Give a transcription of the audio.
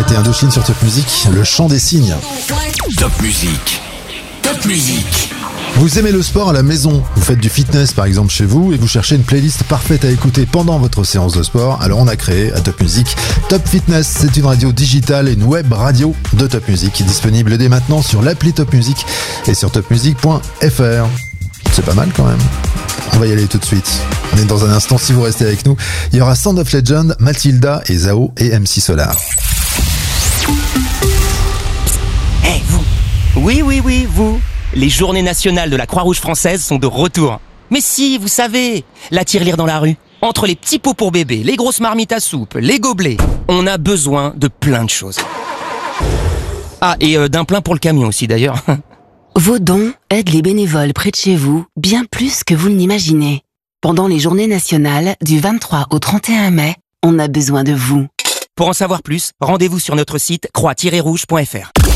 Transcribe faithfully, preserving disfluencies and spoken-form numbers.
C'était Indochine sur Top Music, le chant des cygnes. Top Music. Top Music. Vous aimez le sport à la maison, vous faites du fitness par exemple chez vous et vous cherchez une playlist parfaite à écouter pendant votre séance de sport, alors on a créé à Top Music Top Fitness. C'est une radio digitale et une web radio de Top Music, disponible dès maintenant sur l'appli Top Music et sur top music point f r. C'est pas mal quand même. On va y aller tout de suite. On est dans un instant, si vous restez avec nous, il y aura Sound of Legend, Mathilda et Zao et M C Solar. Eh hey, vous. Oui, oui, oui, vous. Les journées nationales de la Croix-Rouge française sont de retour. Mais si, vous savez, la tirelire dans la rue. Entre les petits pots pour bébé, les grosses marmites à soupe, les gobelets, on a besoin de plein de choses. Ah, et euh, d'un plein pour le camion aussi d'ailleurs. Vos dons aident les bénévoles près de chez vous bien plus que vous ne l'imaginez. Pendant les journées nationales du vingt-trois au trente et un mai, on a besoin de vous. Pour en savoir plus, rendez-vous sur notre site croix tiret rouge point f r.